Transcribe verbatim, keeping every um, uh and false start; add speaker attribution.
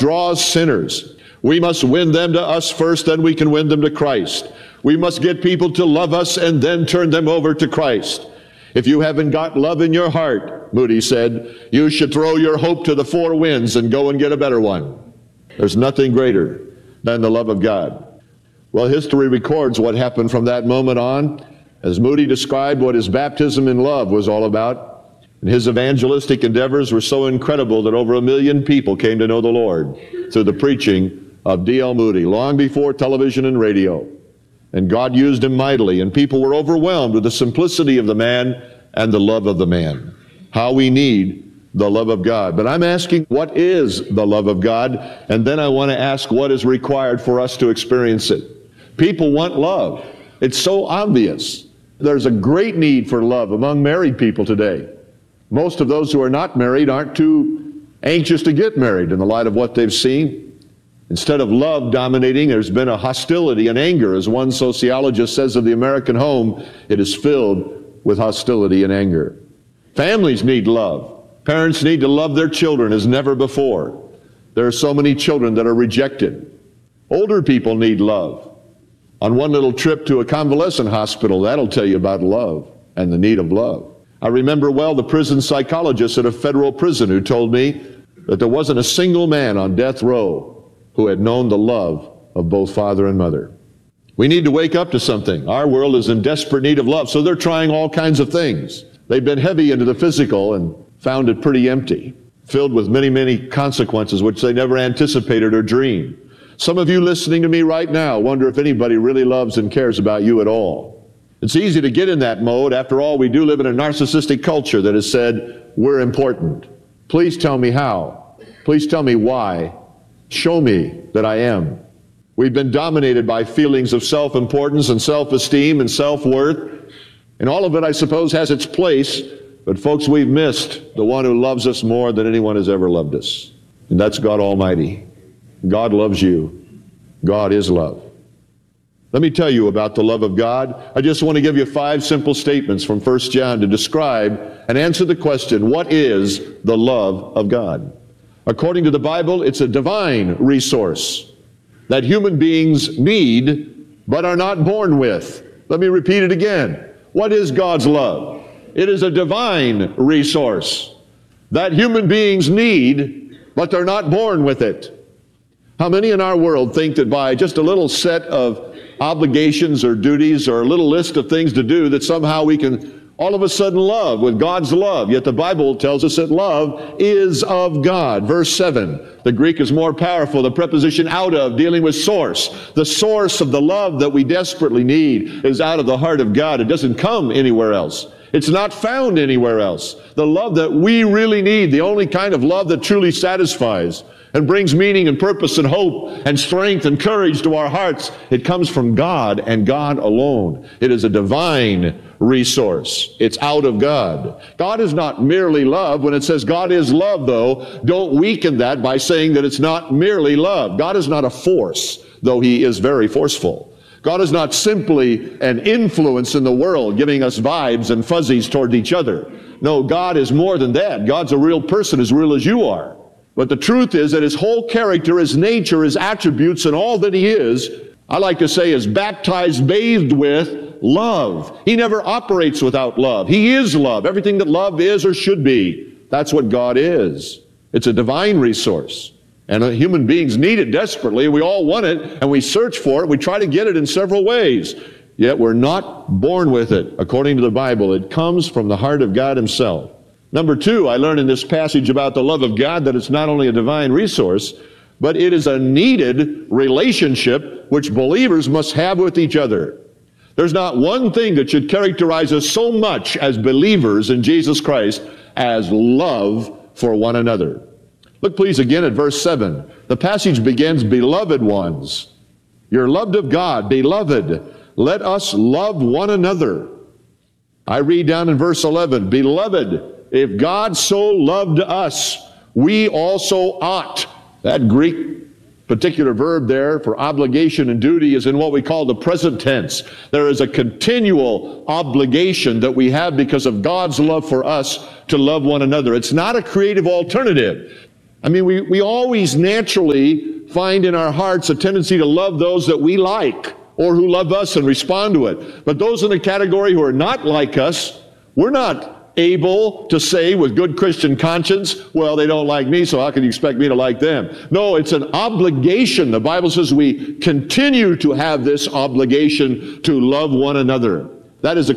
Speaker 1: draws sinners. We must win them to us first, then we can win them to Christ. We must get people to love us and then turn them over to Christ. If you haven't got love in your heart, Moody said, you should throw your hope to the four winds and go and get a better one. There's nothing greater than the love of God. Well, history records what happened from that moment on, as Moody described what his baptism in love was all about. And his evangelistic endeavors were so incredible that over a million people came to know the Lord through the preaching of D L Moody, long before television and radio. And God used him mightily, and people were overwhelmed with the simplicity of the man and the love of the man. How we need the love of God. But I'm asking, what is the love of God? And then I want to ask, what is required for us to experience it? People want love. It's so obvious. There's a great need for love among married people today. Most of those who are not married aren't too anxious to get married in the light of what they've seen. Instead of love dominating, there's been a hostility and anger. As one sociologist says of the American home, it is filled with hostility and anger. Families need love. Parents need to love their children as never before. There are so many children that are rejected. Older people need love. On one little trip to a convalescent hospital, that'll tell you about love and the need of love. I remember well the prison psychologist at a federal prison who told me that there wasn't a single man on death row who had known the love of both father and mother. We need to wake up to something. Our world is in desperate need of love, so they're trying all kinds of things. They've been heavy into the physical and found it pretty empty, filled with many, many consequences which they never anticipated or dreamed. Some of you listening to me right now wonder if anybody really loves and cares about you at all. It's easy to get in that mode. After all, we do live in a narcissistic culture that has said, we're important. Please tell me how. Please tell me why. Show me that I am. We've been dominated by feelings of self-importance and self-esteem and self-worth. And all of it, I suppose, has its place. But folks, we've missed the one who loves us more than anyone has ever loved us. And that's God Almighty. God loves you. God is love. Let me tell you about the love of God. I just want to give you five simple statements from First John to describe and answer the question, what is the love of God? According to the Bible, it's a divine resource that human beings need but are not born with. Let me repeat it again. What is God's love? It is a divine resource that human beings need but they're not born with it. How many in our world think that by just a little set of obligations or duties or a little list of things to do that somehow we can all of a sudden love with God's love? Yet the Bible tells us that love is of God. Verse seven, the Greek is more powerful. The preposition out of, dealing with source. The source of the love that we desperately need is out of the heart of God. It doesn't come anywhere else. It's not found anywhere else. The love that we really need, the only kind of love that truly satisfies and brings meaning and purpose and hope and strength and courage to our hearts, it comes from God and God alone. It is a divine resource. It's out of God. God is not merely love. When it says God is love, though, don't weaken that by saying that it's not merely love. God is not a force, though He is very forceful. God is not simply an influence in the world, giving us vibes and fuzzies toward each other. No, God is more than that. God's a real person, as real as you are. But the truth is that His whole character, His nature, His attributes, and all that He is, I like to say, is baptized, bathed with love. He never operates without love. He is love. Everything that love is or should be. That's what God is. It's a divine resource. And human beings need it desperately. We all want it, and we search for it. We try to get it in several ways. Yet we're not born with it. According to the Bible, it comes from the heart of God Himself. Number two, I learned in this passage about the love of God that it's not only a divine resource, but it is a needed relationship which believers must have with each other. There's not one thing that should characterize us so much as believers in Jesus Christ as love for one another. Look please again at verse seven. The passage begins, beloved ones, you're loved of God, beloved, let us love one another. I read down in verse eleven, beloved, if God so loved us, we also ought. That Greek particular verb there for obligation and duty is in what we call the present tense. There is a continual obligation that we have because of God's love for us to love one another. It's not a creative alternative. I mean, we, we always naturally find in our hearts a tendency to love those that we like or who love us and respond to it. But those in the category who are not like us, we're not able to say with good Christian conscience, well, they don't like me, so how can you expect me to like them? No, it's an obligation. The Bible says we continue to have this obligation to love one another. That is a